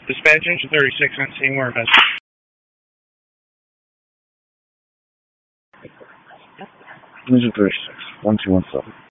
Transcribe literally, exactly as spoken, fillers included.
Dispatch engine thirty-six on scene, where best. Engine thirty-six, one two one seven.